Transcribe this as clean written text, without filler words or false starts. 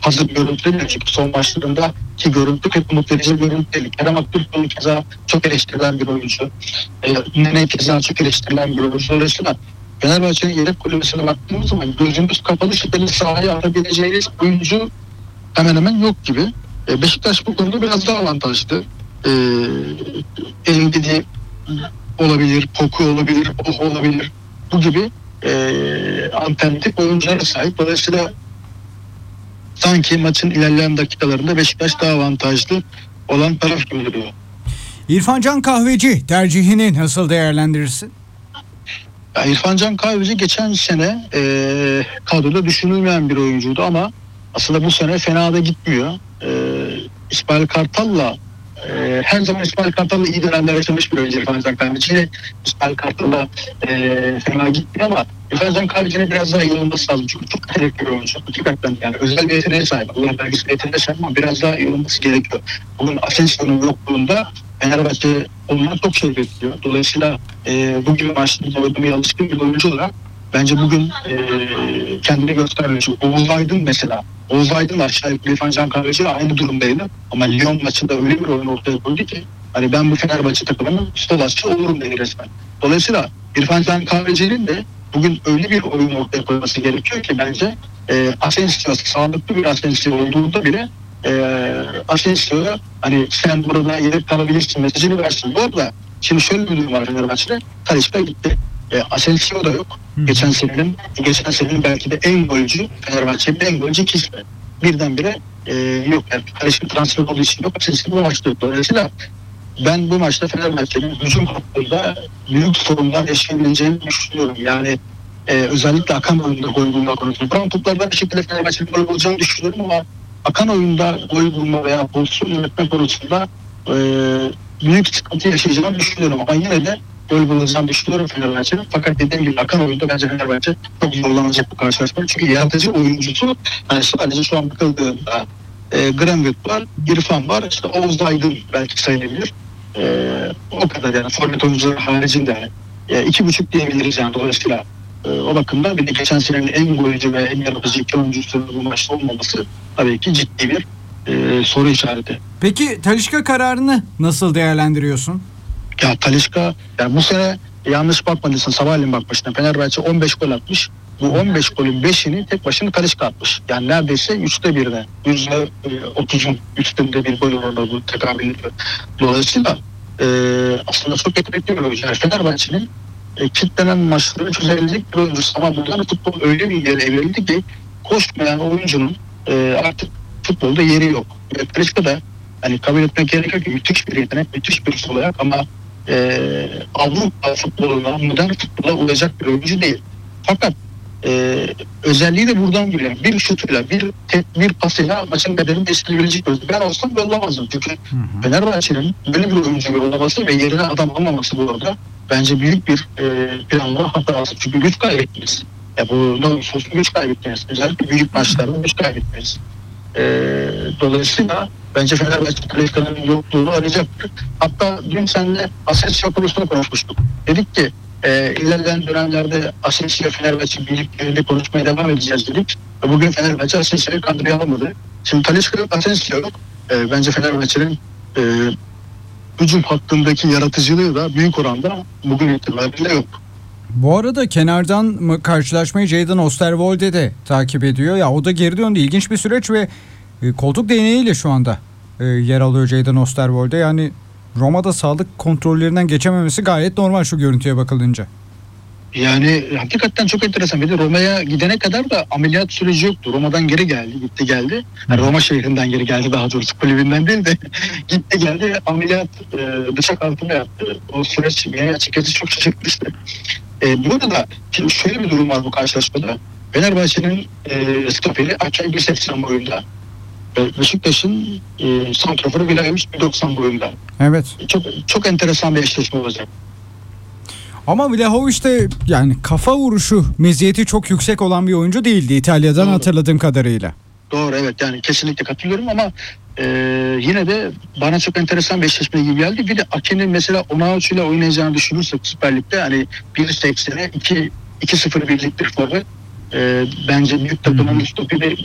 hazır görüntü değil. Çünkü son maçlarındaki görüntü pek umut verici bir görüntü değil. Kerem Aktürkoğlu keza çok eleştirilen bir oyuncu. Nene keza çok eleştirilen bir oyuncu. Dolayısıyla Fenerbahçe'nin yedek kulübesine baktığımız zaman gözümüz kapalı şekilde sahaya atabileceğiniz oyuncu hemen hemen yok gibi. Beşiktaş bu konuda biraz daha avantajlı. Elindidi olabilir, Poku olabilir, Oh olabilir. Bu gibi alternatif oyunculara sahip. Dolayısıyla sanki maçın ilerleyen dakikalarında Beşiktaş daha avantajlı olan taraf gibi duruyor. İrfan Can Kahveci tercihini nasıl değerlendirirsin? Ya İrfan Can Kahveci geçen sene kadroda düşünülmeyen bir oyuncuydu ama aslında bu sene fena da gitmiyor. İsmail Kartal'la her zaman İsmail Kartal'la iyi dönemler yaşamış bir oyuncu İrfan Can Kahveci. Yine İsmail Kartal'la fena gitti ama İrfan Can Kahveci'ne biraz daha iyi olması lazım. Çünkü çok yetenekli bir oyuncu. Hakikaten yani özel bir yeteneğe sahip. Allah belgesi bir yeteneğe sahip ama biraz daha iyi olması gerekiyor. Bugün Asensio'nun yokluğunda Fenerbahçe ondan çok şey bekliyor. Dolayısıyla bugün maçta oynamaya alışkın bir oyuncu olarak bence bugün kendini göstermiyor. Çünkü Oğuz Aydın mesela. Oğuz Aydın aşağı yukarı İrfan Can Kahveci ile aynı durumdaydı. Ama Lyon maçında öyle bir oyun ortaya koydu ki hani ben bu Fenerbahçe takımının stolaşçı olurum dedi resmen. Dolayısıyla İrfan Can Kahveci'nin de bugün öyle bir oyun ortaya koyması gerekiyor ki bence Asensio sağlıklı bir Asensio olduğunda bile Asensio'ya hani sen burada yedek kalabilirsin mesajını versin. Bu arada şimdi şöyle bir durum var Fenerbahçe'de. Talisca gitti. Asensio da yok. Geçen senenin belki de en golcü Fenerbahçe'nin en golcü ikisi. Birdenbire yok. Yani Talisca transfer olduğu için yok. Asensio bu maçta yok. Dolayısıyla ben bu maçta Fenerbahçe'nin hücum hattında büyük sorunlar yaşayabileceğini düşünüyorum. Yani özellikle akan oyunda gol bulma konusunda. Duran toplardan bir şekilde Fenerbahçe'nin gol bulacağını düşünüyorum ama akan oyunda gol bulma veya pozisyon yönetme konusunda büyük sıkıntı yaşayacağını düşünüyorum. Ama yine de gol bulacağını düşünüyorum Fenerbahçe'nin. Fakat dediğim gibi akan oyunda bence Fenerbahçe çok zorlanacak bu karşılaşma. Çünkü yaratıcı oyuncusu yani sadece şu an bakıldığında Greenwood var, İrfan var, işte Oğuz Aydın belki sayılabilir. O kadar yani forvet oyuncuları haricinde 2,5 diyebiliriz yani dolayısıyla o bakımdan bir de geçen senenin en golcü ve en yaratıcı iki oyuncusunun bu maçta olmaması tabii ki ciddi bir soru işareti. Peki Talisca kararını nasıl değerlendiriyorsun? Ya Talisca yani bu sene yanlış bakmadıysan sabahleyin bakmıştım. Fenerbahçe 15 gol atmış. Bu 15 golün 5'ini tek başına Talisca atmış. Yani neredeyse 1/3'e. %30'un üstünde bir gol oranı bu tekabül ediyor. Dolayısıyla aslında çok yetenekli bir oyuncu. Yani Fenerbahçe'nin kitlenen maçları çözebilecek bir oyuncusu. Ama buradan futbol öyle bir yere evrildi ki koşmayan oyuncunun artık futbolda yeri yok. Talisca da hani kabul etmek gerekiyor ki müthiş bir yetenek, müthiş bir sol ayak ama Avrupa futboluna, modern futbola uyacak bir oyuncu değil. Fakat özelliği de buradan geliyor. Bir şutuyla, bir pasıyla maçın kaderini değiştirebilecek oyuncu. Ben olsam yollamazdım. Çünkü Fenerbahçe'nin böyle bir oyuncu yollaması ve yerine adam almaması bu arada bence büyük bir planlama hatası. Çünkü güç kaybettiniz. Ya bu ne olursa olsun güç kaybettiniz. Özellikle büyük maçlarda güç kaybettiniz. Dolayısıyla bence Fenerbahçe Talisca'nın yokluğunu arayacaktır. Hatta dün seninle Asensio konusunda konuşmuştuk. Dedik ki ilerleyen dönemlerde Asensio Fenerbahçe birlikte konuşmaya devam edeceğiz dedik. Bugün Fenerbahçe Asensio'yu kadroya alamadı. Şimdi Talisca yok, Asensio yok. Bence Fenerbahçe'nin hücum hattındaki yaratıcılığı da büyük oranda bugün itibariyle yok. Bu arada kenardan karşılaşmayı Jadon Osterwolde de takip ediyor. Ya o da geri döndü. İlginç bir süreç ve koltuk değneğiyle şu anda yer alıyor Jadon Osterwolde. Yani Roma'da sağlık kontrollerinden geçememesi gayet normal şu görüntüye bakılınca. Yani hakikaten çok enteresan. Bir de Roma'ya gidene kadar da ameliyat süreci yoktu. Roma'dan geri geldi, gitti geldi. Yani Roma şehrinden geri geldi daha doğrusu kulübünden değil de gitti geldi ameliyat bıçak altında yaptı. O süreç beni açıkçası çok şaşırtmıştı. Burada da şimdi şöyle bir durum var bu karşılaşmada. Fenerbahçe'nin stoperi Akçay 1.80 boyunda. Beşiktaş'ın santraforu Bilayevic 1.90 boyunda. Evet. Çok enteresan bir eşleşme olacak. Ama Vlahovic de yani kafa vuruşu meziyeti çok yüksek olan bir oyuncu değildi İtalya'dan. Doğru. Hatırladığım kadarıyla. Doğru evet yani kesinlikle katılıyorum ama yine de bana çok enteresan bir eşleşme gibi geldi. Bir de Ake'nin mesela Onaçu ile oynayacağını düşünürsek Süper Lig'de hani 1.80'e 2-0 birlik bir forvet. Bence büyük takımın stoperi